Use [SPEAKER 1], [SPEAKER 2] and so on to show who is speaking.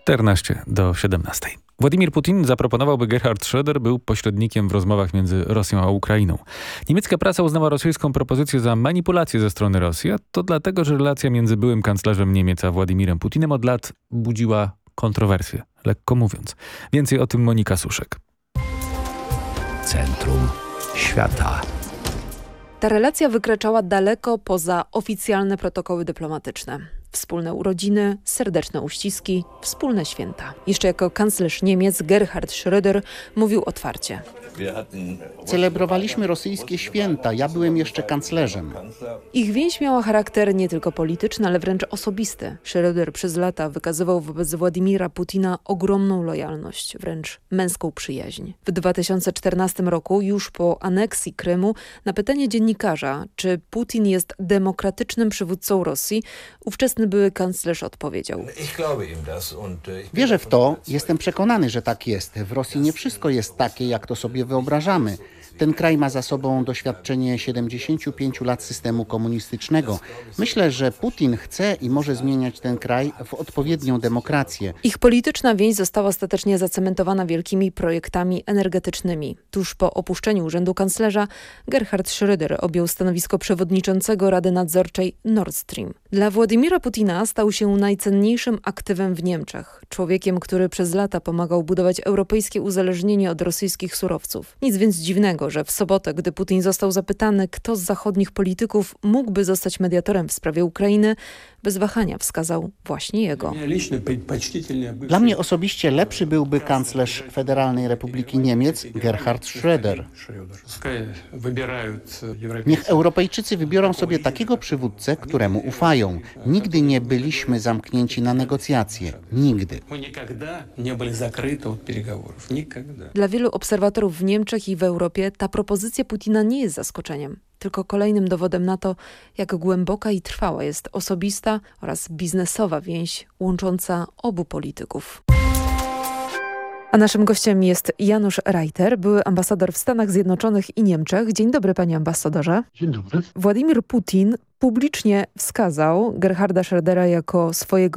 [SPEAKER 1] 14 do 17. Władimir Putin zaproponował, by Gerhard Schröder był pośrednikiem w rozmowach między Rosją a Ukrainą. Niemiecka prasa uznała rosyjską propozycję za manipulację ze strony Rosji, a to dlatego, że relacja między byłym kanclerzem Niemiec a Władimirem Putinem od lat budziła kontrowersje, lekko mówiąc. Więcej o tym Monika Suszek.
[SPEAKER 2] Centrum Świata.
[SPEAKER 3] Ta relacja wykraczała daleko poza oficjalne protokoły dyplomatyczne. Wspólne urodziny, serdeczne uściski, wspólne święta. Jeszcze jako kanclerz Niemiec Gerhard Schröder mówił otwarcie.
[SPEAKER 4] Celebrowaliśmy rosyjskie święta, ja byłem jeszcze kanclerzem.
[SPEAKER 3] Ich więź miała charakter nie tylko polityczny, ale wręcz osobisty. Schröder przez lata wykazywał wobec Władimira Putina ogromną lojalność, wręcz męską przyjaźń. W 2014 roku, już po aneksji Krymu, na pytanie dziennikarza, czy Putin jest demokratycznym przywódcą Rosji, ówczesny były kanclerz odpowiedział:
[SPEAKER 4] Wierzę w to, jestem przekonany, że tak jest. W Rosji nie wszystko jest takie, jak to sobie wyobrażamy. Ten kraj ma za sobą doświadczenie 75 lat systemu komunistycznego. Myślę, że Putin chce i może zmieniać ten kraj w odpowiednią demokrację.
[SPEAKER 3] Ich polityczna więź została ostatecznie zacementowana wielkimi projektami energetycznymi. Tuż po opuszczeniu urzędu kanclerza Gerhard Schröder objął stanowisko przewodniczącego Rady Nadzorczej Nord Stream. Dla Władimira Putina stał się najcenniejszym aktywem w Niemczech. Człowiekiem, który przez lata pomagał budować europejskie uzależnienie od rosyjskich surowców. Nic więc dziwnego, że w sobotę, gdy Putin został zapytany, kto z zachodnich polityków mógłby zostać mediatorem w sprawie Ukrainy, bez wahania wskazał właśnie jego.
[SPEAKER 4] Dla mnie osobiście lepszy byłby kanclerz Federalnej Republiki Niemiec Gerhard Schröder. Niech Europejczycy wybiorą sobie takiego przywódcę, któremu ufają. Nigdy nie byliśmy zamknięci na negocjacje. Nigdy.
[SPEAKER 3] Dla wielu obserwatorów w Niemczech i w Europie ta propozycja Putina nie jest zaskoczeniem, tylko kolejnym dowodem na to, jak głęboka i trwała jest osobista oraz biznesowa więź łącząca obu polityków. A naszym gościem jest Janusz Reiter, były ambasador w Stanach Zjednoczonych i Niemczech. Dzień dobry, panie ambasadorze.
[SPEAKER 5] Dzień dobry.
[SPEAKER 3] Władimir Putin publicznie wskazał Gerharda Schrödera jako swojego